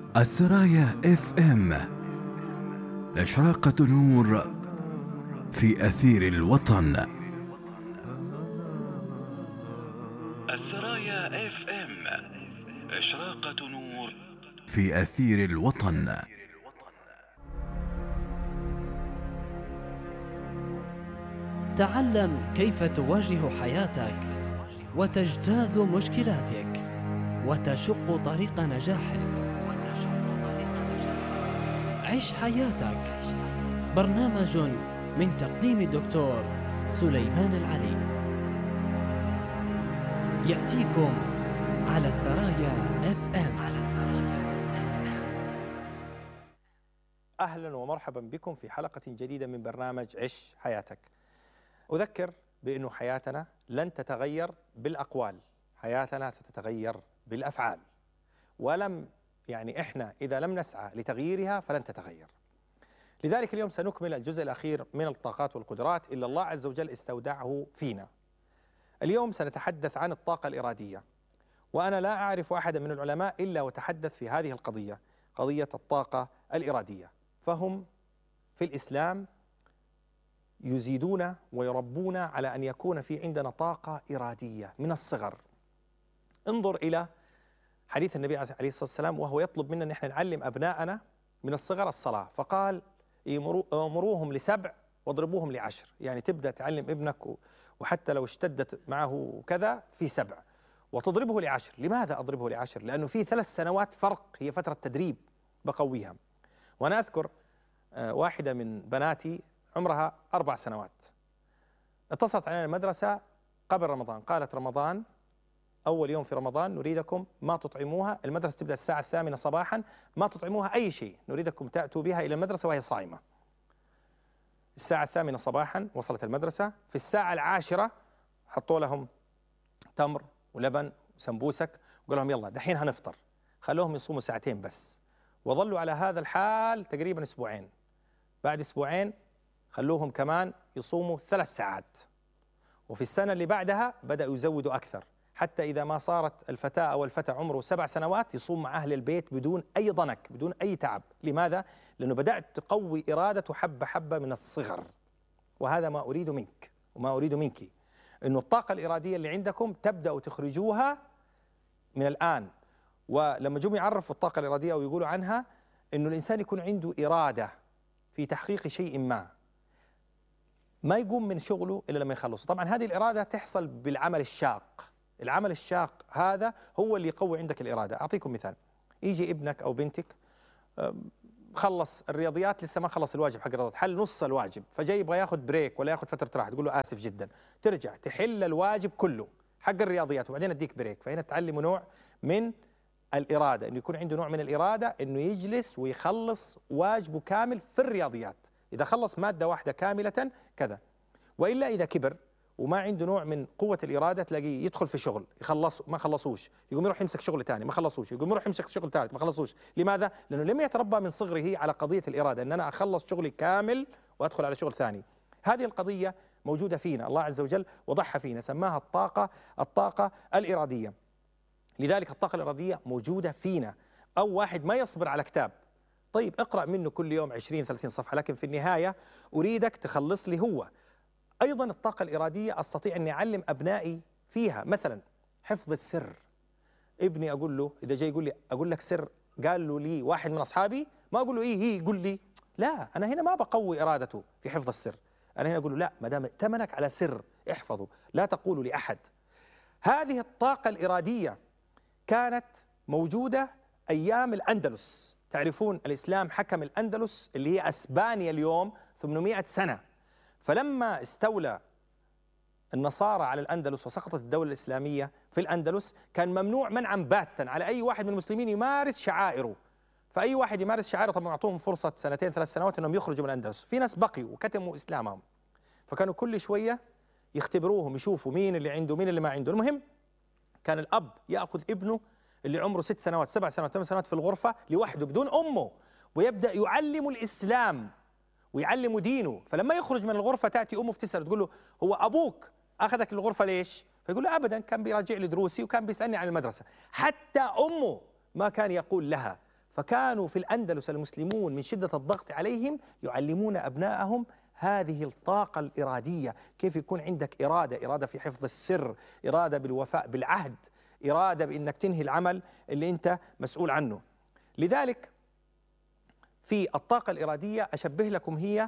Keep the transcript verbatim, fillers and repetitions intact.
السرايا اف ام، إشراقة نور في أثير الوطن. السرايا اف ام، إشراقة نور في أثير الوطن. تعلم كيف تواجه حياتك وتجتاز مشكلاتك وتشق طريق نجاحك. عش حياتك، برنامج من تقديم الدكتور سليمان العلي، يأتيكم على السرايا اف ام. أهلا ومرحبا بكم في حلقة جديدة من برنامج عش حياتك. أذكر بأن حياتنا لن تتغير بالأقوال، حياتنا ستتغير بالأفعال، ولم يعني إحنا إذا لم نسعى لتغييرها فلن تتغير. لذلك اليوم سنكمل الجزء الأخير من الطاقات والقدرات اللي الله عز وجل استودعه فينا. اليوم سنتحدث عن الطاقة الإرادية، وأنا لا أعرف أحدا من العلماء إلا وتحدث في هذه القضية، قضية الطاقة الإرادية. فهم في الإسلام يزيدون ويربون على أن يكون في عندنا طاقة إرادية من الصغر. انظر إلى حديث النبي عليه الصلاة والسلام وهو يطلب منا أن احنا نعلم أبناءنا من الصغر الصلاة، فقال امروهم لسبع واضربوهم لعشر. يعني تبدأ تعلم ابنك وحتى لو اشتدت معه كذا في سبع، وتضربه لعشر. لماذا أضربه لعشر؟ لأنه في ثلاث سنوات فرق، هي فترة تدريب بقويها. وأنا أذكر واحدة من بناتي عمرها أربع سنوات اتصلت علينا المدرسة قبل رمضان، قالت رمضان أول يوم في رمضان نريدكم ما تطعموها، المدرسة تبدأ الساعة الثامنة صباحا، ما تطعموها أي شيء، نريدكم تأتوا بها إلى المدرسة وهي صائمة. الساعة الثامنة صباحا وصلت المدرسة، في الساعة العاشرة حطوا لهم تمر ولبن وسمبوسك وقال لهم يلا دحين هنفطر، خلوهم يصوموا ساعتين بس، وظلوا على هذا الحال تقريبا أسبوعين. بعد أسبوعين خلوهم كمان يصوموا ثلاث ساعات، وفي السنة اللي بعدها بدأوا يزودوا أكثر، حتى إذا ما صارت الفتاة أو الفتى عمره سبع سنوات يصوم مع أهل البيت بدون أي ضنك بدون أي تعب. لماذا؟ لأنه بدأت تقوي إرادته حبة حبة من الصغر. وهذا ما أريد منك وما أريد منك، أنه الطاقة الإرادية اللي عندكم تبدأوا تخرجوها من الآن. ولما جم يعرفوا الطاقة الإرادية ويقولوا عنها أنه الإنسان يكون عنده إرادة في تحقيق شيء ما، ما يقوم من شغله إلا لما يخلصه. طبعا هذه الإرادة تحصل بالعمل الشاق، العمل الشاق هذا هو اللي يقوي عندك الإرادة. أعطيكم مثال، يجي ابنك أو بنتك خلص الرياضيات لسه ما خلص الواجب حق الرياضيات، حل نص الواجب، فجاي يبغى ياخذ بريك ولا ياخذ فترة راحة، تقول له آسف جدا، ترجع تحل الواجب كله حق الرياضيات وبعدين أديك بريك. فهنا تعلموا نوع من الإرادة، إنه يكون عنده نوع من الإرادة إنه يجلس ويخلص واجبه كامل في الرياضيات. إذا خلص مادة واحدة كاملة كذا، وإلا إذا كبر وما عنده نوع من قوة الإرادة تلاقيه يدخل في شغل يخلص ما خلصوش، يقوم يروح يمسك شغل ثاني ما خلصوش، يقوم يروح يمسك شغل ثالث ما خلصوش. لماذا؟ لأنه لم يتربى من صغره على قضية الإرادة، أن أنا أخلص شغلي كامل وأدخل على شغل ثاني. هذه القضية موجودة فينا، الله عز وجل وضعها فينا، سماها الطاقة الطاقة الإرادية. لذلك الطاقة الإرادية موجودة فينا. أو واحد ما يصبر على كتاب، طيب اقرأ منه كل يوم عشرين ثلاثين صفحة، لكن في النهاية أريدك تخلص لي هو. أيضا الطاقة الإرادية أستطيع أني أعلم أبنائي فيها، مثلا حفظ السر. ابني أقول له إذا جاي يقول لي أقول لك سر، قال له لي واحد من أصحابي، ما أقول له إيه هي يقول لي لا، أنا هنا ما بقوي إرادته في حفظ السر، أنا هنا أقول له لا، ما دام ائتمنك على سر احفظه لا تقوله لأحد. هذه الطاقة الإرادية كانت موجودة أيام الأندلس. تعرفون الإسلام حكم الأندلس اللي هي أسبانيا اليوم ثمانمائة سنة، فلما استولى النصارى على الأندلس وسقطت الدولة الإسلامية في الأندلس كان ممنوع منعا باتا على أي واحد من المسلمين يمارس شعائره. فأي واحد يمارس شعائره طبعا أعطوهم فرصة سنتين ثلاث سنوات أنهم يخرجوا من الأندلس. في ناس بقيوا وكتموا إسلامهم، فكانوا كل شوية يختبروهم يشوفوا مين اللي عنده مين اللي ما عنده. المهم كان الأب يأخذ ابنه اللي عمره ست سنوات سبع سنوات ثمان سنوات في الغرفة لوحده بدون أمه، ويبدأ يعلم الإسلام ويعلم دينه. فلما يخرج من الغرفة تأتي أمه تسأل تقول له هو أبوك أخذك الغرفة ليش؟ فيقول له أبدا، كان بيراجع لي دروسي وكان بيسألني عن المدرسة. حتى أمه ما كان يقول لها. فكانوا في الأندلس المسلمون من شدة الضغط عليهم يعلمون أبنائهم هذه الطاقة الإرادية، كيف يكون عندك إرادة، إرادة في حفظ السر، إرادة بالوفاء بالعهد، إرادة بأنك تنهي العمل اللي أنت مسؤول عنه. لذلك في الطاقة الإرادية أشبه لكم هي